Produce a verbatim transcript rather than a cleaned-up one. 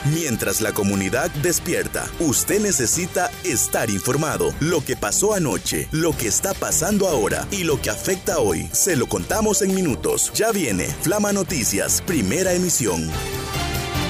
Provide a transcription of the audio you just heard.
Mientras la comunidad despierta, usted necesita estar informado. Lo que pasó anoche, lo que está pasando ahora y lo que afecta hoy, se lo contamos en minutos. Ya viene Flama Noticias, primera emisión.